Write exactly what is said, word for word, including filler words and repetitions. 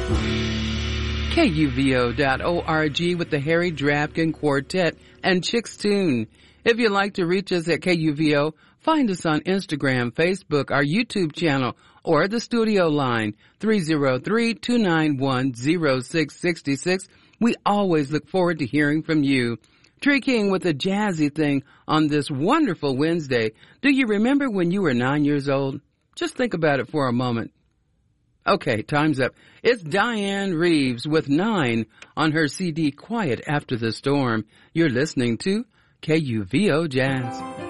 K U V O dot org with the Harry Drapkin Quartet and Chicks Tune. If you'd like to reach us at K U V O, find us on Instagram, Facebook, our YouTube channel, or the studio line, three oh three, two nine one, oh six six six. We always look forward to hearing from you. Tree King with a jazzy thing on this wonderful Wednesday. Do you remember when you were nine years old? Just think about it for a moment. Okay, time's up. It's Diane Reeves with Nine on her C D Quiet After the Storm. You're listening to K U V O Jazz.